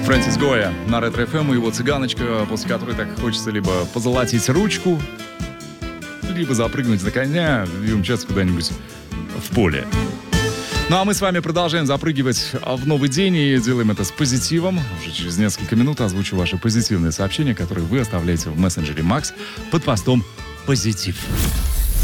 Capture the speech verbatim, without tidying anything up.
Фрэнсис Гоя на Ретро-ФМ и его цыганочка, после которой так хочется либо позолотить ручку, либо запрыгнуть на коня и умчаться куда-нибудь в поле. Ну а мы с вами продолжаем запрыгивать в новый день и делаем это с позитивом. Уже через несколько минут озвучу ваши позитивные сообщения, которые вы оставляете в мессенджере Макс под постом «Позитив».